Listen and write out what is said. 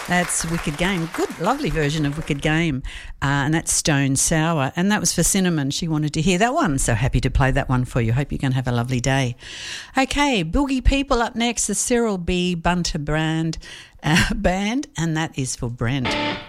That's Wicked Game. Good, lovely version of Wicked Game. And that's Stone Sour. And that was for Cinnamon. She wanted to hear that one. So happy to play that one for you. Hope you're going to have a lovely day. Okay, Boogie People up next. The Cyril B. Bunter Band, and that is for Brent.